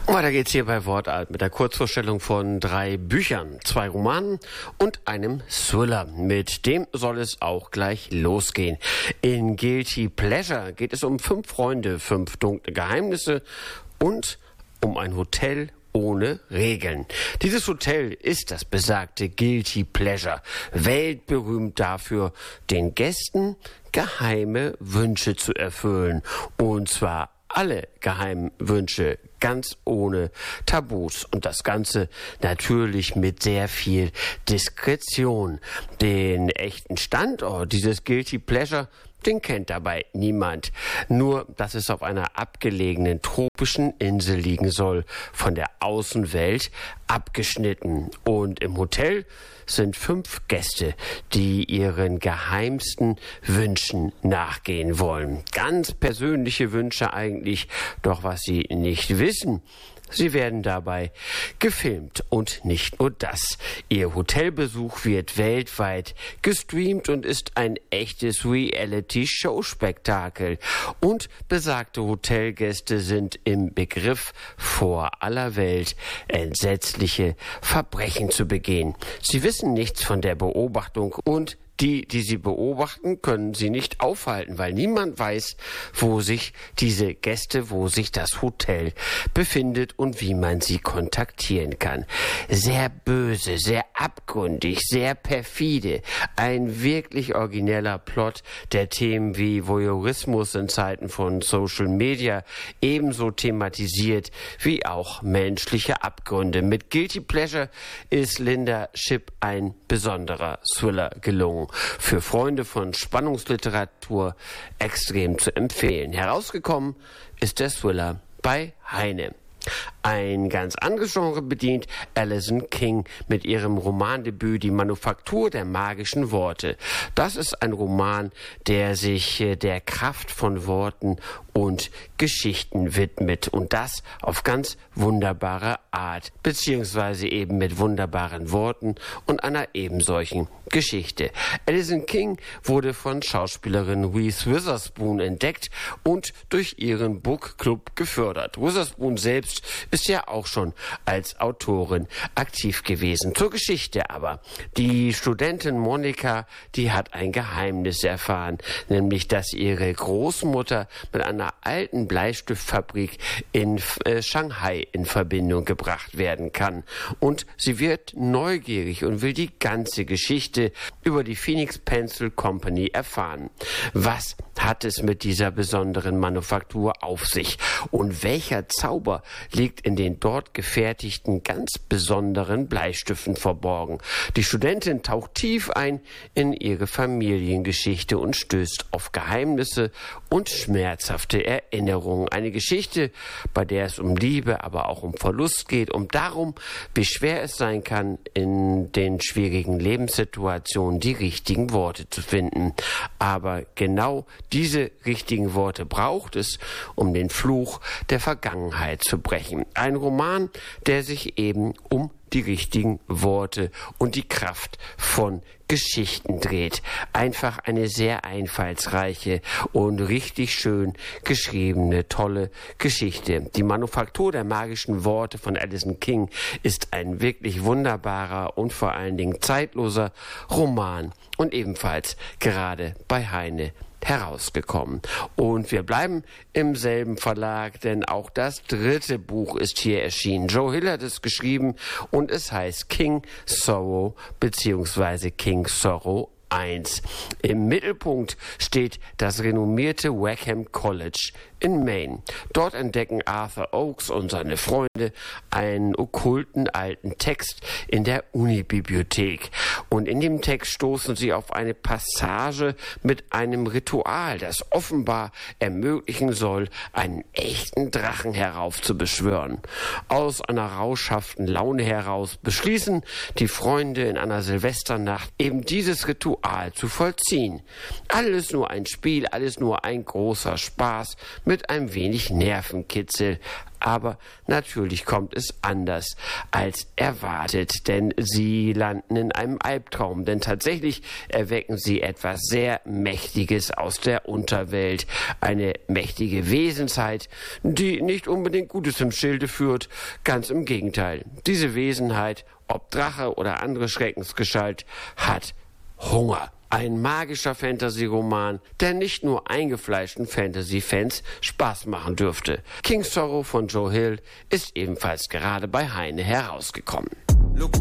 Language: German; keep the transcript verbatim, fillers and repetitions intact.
Weiter geht's hier bei Wortart mit der Kurzvorstellung von drei Büchern, zwei Romanen und einem Thriller. Mit dem soll es auch gleich losgehen. In Guilty Pleasure geht es um fünf Freunde, fünf dunkle Geheimnisse und um ein Hotel ohne Regeln. Dieses Hotel ist das besagte Guilty Pleasure, weltberühmt dafür, den Gästen geheime Wünsche zu erfüllen. Und zwar alle geheimen Wünsche, ganz ohne Tabus. Und das Ganze natürlich mit sehr viel Diskretion. Den echten Standort dieses Guilty Pleasure, den kennt dabei niemand. Nur, dass es auf einer abgelegenen tropischen Insel liegen soll, von der Außenwelt abgeschnitten. Und im Hotel sind fünf Gäste, die ihren geheimsten Wünschen nachgehen wollen. Ganz persönliche Wünsche eigentlich, doch was sie nicht wissen: sie werden dabei gefilmt. Und nicht nur das. Ihr Hotelbesuch wird weltweit gestreamt und ist ein echtes Reality-Show-Spektakel. Und besagte Hotelgäste sind im Begriff, vor aller Welt entsetzliche Verbrechen zu begehen. Sie wissen nichts von der Beobachtung und die, die sie beobachten, können sie nicht aufhalten, weil niemand weiß, wo sich diese Gäste, wo sich das Hotel befindet und wie man sie kontaktieren kann. Sehr böse, sehr abgründig, sehr perfide. Ein wirklich origineller Plot, der Themen wie Voyeurismus in Zeiten von Social Media ebenso thematisiert wie auch menschliche Abgründe. Mit Guilty Pleasure ist Linda Shipp ein besonderer Thriller gelungen. Für Freunde von Spannungsliteratur extrem zu empfehlen. Herausgekommen ist der Thriller bei Heine. Ein ganz anderes Genre bedient Alison King mit ihrem Romandebüt Die Manufaktur der magischen Worte. Das ist ein Roman, der sich der Kraft von Worten und Geschichten widmet, und das auf ganz wunderbare Art, beziehungsweise eben mit wunderbaren Worten und einer ebensolchen Geschichte. Alison King wurde von Schauspielerin Reese Witherspoon entdeckt und durch ihren Book Club gefördert. Witherspoon selbst ist ja auch schon als Autorin aktiv gewesen. Zur Geschichte aber: Die Studentin Monika, die hat ein Geheimnis erfahren, nämlich dass ihre Großmutter mit einer alten Bleistiftfabrik in äh, Shanghai in Verbindung gebracht werden kann. Und sie wird neugierig und will die ganze Geschichte über die Phoenix Pencil Company erfahren. Was hat es mit dieser besonderen Manufaktur auf sich? Und welcher Zauber liegt in den dort gefertigten, ganz besonderen Bleistiften verborgen? Die Studentin taucht tief ein in ihre Familiengeschichte und stößt auf Geheimnisse und schmerzhafte Erinnerungen. Eine Geschichte, bei der es um Liebe, aber auch um Verlust geht, um darum, wie schwer es sein kann, in den schwierigen Lebenssituationen die richtigen Worte zu finden. Aber genau diese richtigen Worte braucht es, um den Fluch der Vergangenheit zu brechen. Ein Roman, der sich eben um die richtigen Worte und die Kraft von Geschichten dreht. Einfach eine sehr einfallsreiche und richtig schön geschriebene, tolle Geschichte. Die Manufaktur der magischen Worte von Alison King ist ein wirklich wunderbarer und vor allen Dingen zeitloser Roman und ebenfalls gerade bei Heine herausgekommen. Und wir bleiben im selben Verlag, denn auch das dritte Buch ist hier erschienen. Joe Hill hat es geschrieben und es heißt King Sorrow bzw. King Sorrow eins. Im Mittelpunkt steht das renommierte Wickham College in Maine. Dort entdecken Arthur Oakes und seine Freunde einen okkulten alten Text in der Unibibliothek. Und in dem Text stoßen sie auf eine Passage mit einem Ritual, das offenbar ermöglichen soll, einen echten Drachen heraufzubeschwören. Aus einer rauschhaften Laune heraus beschließen die Freunde in einer Silvesternacht eben dieses Ritual zu vollziehen. Alles nur ein Spiel, alles nur ein großer Spaß mit ein wenig Nervenkitzel. Aber natürlich kommt es anders als erwartet, denn sie landen in einem Albtraum, denn tatsächlich erwecken sie etwas sehr Mächtiges aus der Unterwelt, eine mächtige Wesenheit, die nicht unbedingt Gutes im Schilde führt, ganz im Gegenteil. Diese Wesenheit, ob Drache oder andere Schreckensgestalt, hat Hunger. Ein magischer Fantasy-Roman, der nicht nur eingefleischten Fantasy-Fans Spaß machen dürfte. King's Sorrow von Joe Hill ist ebenfalls gerade bei Heine herausgekommen.